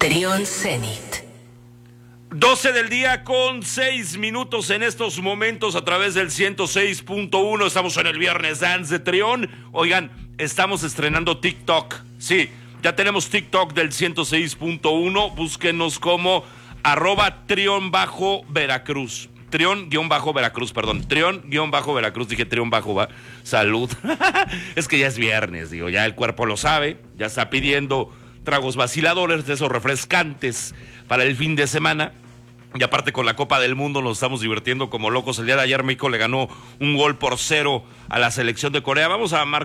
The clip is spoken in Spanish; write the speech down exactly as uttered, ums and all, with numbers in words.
Trión Zenit. doce del día con seis minutos en estos momentos a través del ciento seis punto uno. Estamos en el Viernes Dance de Trión. Oigan, estamos estrenando TikTok. Sí, ya tenemos TikTok del ciento seis punto uno. Búsquenos como arroba Trión bajo Veracruz. Trión guión bajo Veracruz, perdón. Trión guión bajo Veracruz. Dije Trión bajo, va. Salud. Es que ya es viernes, digo, ya el cuerpo lo sabe. Ya está pidiendo tragos vaciladores de esos refrescantes para el fin de semana. Y aparte con la Copa del Mundo nos estamos divirtiendo como locos. El día de ayer México le ganó un gol por cero a la selección de Corea. Vamos a marcar